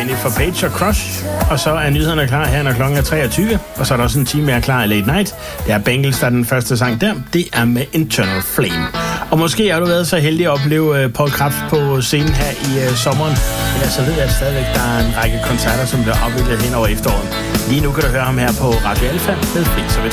Jenny for Page og Crush. Og så er nyhederne klar her, når klokken er 23. Og så er der også en time mere klar af Late Night. Det er Bengals, der er den første sang der. Det er med Internal Flame. Og måske har du været så heldig at opleve Paul Krebs på scenen her i sommeren. Ellers så ved jeg stadigvæk, der er en række koncerter, som bliver afviklet hen over efteråret. Lige nu kan du høre ham her på Radio Alfa med Fri så vidt.